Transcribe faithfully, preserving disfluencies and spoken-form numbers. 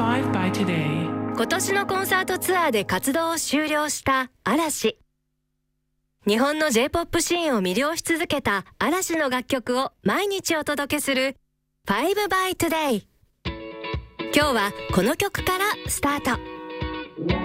Five by Today。 今年のコンサートツアーで活動を終了した嵐。日本の J-ポップ シーンを魅了し続けた嵐の楽曲を毎日お届けする Five by Today。 今日はこの曲からスタート。